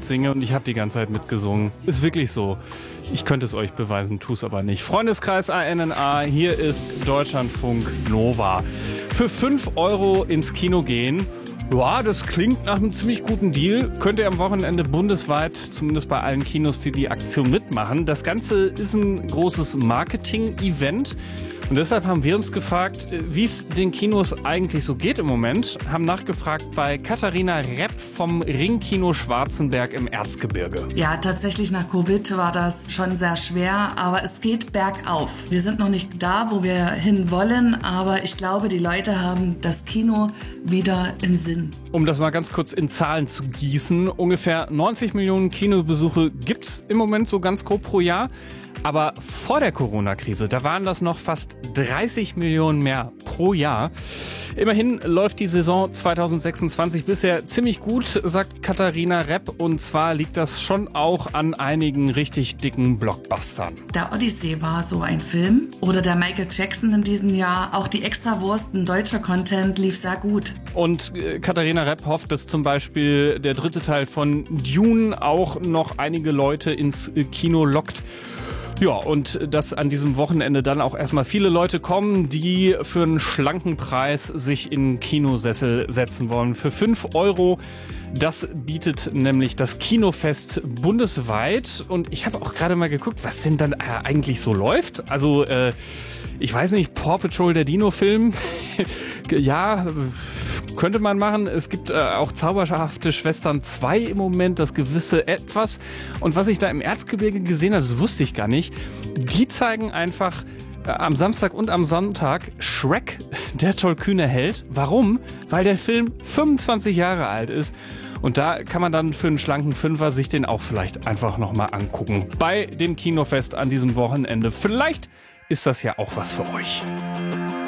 mitsinge und ich habe die ganze Zeit mitgesungen. Ist wirklich so. Ich könnte es euch beweisen, tue es aber nicht. Freundeskreis ANNA, hier ist Deutschlandfunk Nova. Für 5 Euro ins Kino gehen. Ja, das klingt nach einem ziemlich guten Deal. Könnt ihr am Wochenende bundesweit, zumindest bei allen Kinos, die Aktion mitmachen. Das Ganze ist ein großes Marketing-Event. Und deshalb haben wir uns gefragt, wie es den Kinos eigentlich so geht im Moment. Haben nachgefragt bei Katharina Repp vom Ringkino Schwarzenberg im Erzgebirge. Ja, tatsächlich nach Covid war das schon sehr schwer, aber es geht bergauf. Wir sind noch nicht da, wo wir hin wollen, aber ich glaube, die Leute haben das Kino wieder im Sinn. Um das mal ganz kurz in Zahlen zu gießen, ungefähr 90 Millionen Kinobesuche gibt's im Moment so ganz grob pro Jahr. Aber vor der Corona-Krise, da waren das noch fast 30 Millionen mehr pro Jahr. Immerhin läuft die Saison 2026 bisher ziemlich gut, sagt Katharina Repp. Und zwar liegt das schon auch an einigen richtig dicken Blockbustern. Der Odyssee war so ein Film. Oder der Michael Jackson in diesem Jahr. Auch die Extrawurst, ein deutscher Content, lief sehr gut. Und Katharina Repp hofft, dass zum Beispiel der dritte Teil von Dune auch noch einige Leute ins Kino lockt. Ja, und dass an diesem Wochenende dann auch erstmal viele Leute kommen, die für einen schlanken Preis sich in Kinosessel setzen wollen. Für 5 Euro, das bietet nämlich das Kinofest bundesweit. Und ich habe auch gerade mal geguckt, was denn dann eigentlich so läuft. Also, ich weiß nicht, Paw Patrol, der Dino-Film, ja, könnte man machen. Es gibt auch Zauberhafte Schwestern 2 im Moment, das gewisse Etwas. Und was ich da im Erzgebirge gesehen habe, das wusste ich gar nicht. Die zeigen einfach am Samstag und am Sonntag Shrek, der tollkühne Held. Warum? Weil der Film 25 Jahre alt ist. Und da kann man dann für einen schlanken Fünfer sich den auch vielleicht einfach nochmal angucken. Bei dem Kinofest an diesem Wochenende. Vielleicht ist das ja auch was für euch.